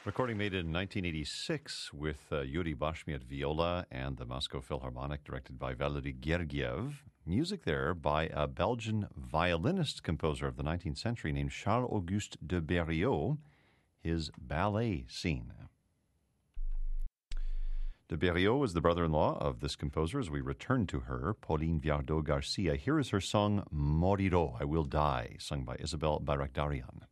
Recording made in 1986 with Yuri Bashmi at viola and the Moscow Philharmonic, directed by Valery Gergiev. Music there by a Belgian violinist composer of the 19th century named Charles-Auguste de Berriot, his ballet scene. De Berriot was the brother-in-law of this composer. As we return to her, Pauline Viardot Garcia, here is her song Moriro, I Will Die, sung by Isabelle Barakdarian.